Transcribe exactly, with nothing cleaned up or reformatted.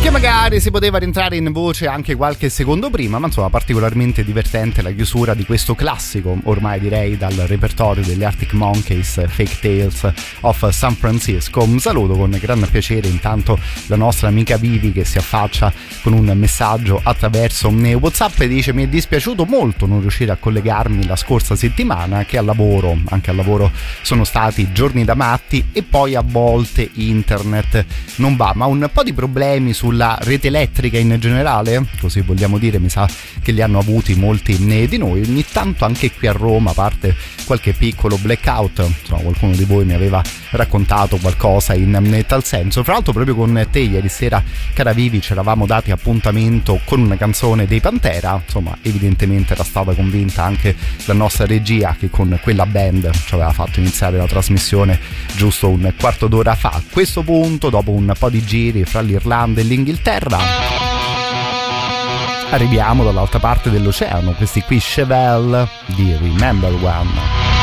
che magari si poteva rientrare in voce anche qualche secondo prima, ma insomma particolarmente divertente la chiusura di questo classico, ormai direi dal repertorio degli Arctic Monkeys, Fake Tales of San Francisco. Un saluto con gran piacere intanto la nostra amica Vivi che si affaccia con un messaggio attraverso WhatsApp e dice: mi è dispiaciuto molto non riuscire a collegarmi la scorsa settimana, che al lavoro, anche al lavoro sono stati giorni da matti e poi a volte internet non va, ma un po' di problemi sulla rete elettrica in generale, così vogliamo dire, mi sa che li hanno avuti molti di noi, ogni tanto anche qui a Roma, a parte qualche piccolo blackout, insomma qualcuno di voi mi aveva raccontato qualcosa in tal senso. Fra l'altro proprio con te ieri sera, cara Vivi, ci eravamo dati appuntamento con una canzone dei Pantera, insomma evidentemente era stata convinta anche la nostra regia che con quella band ci aveva fatto iniziare la trasmissione giusto un quarto d'ora fa. A questo punto, dopo un po' di giri fra l'Irlanda e l'Inghilterra, arriviamo dall'altra parte dell'oceano, questi qui Chevelle di Remember One.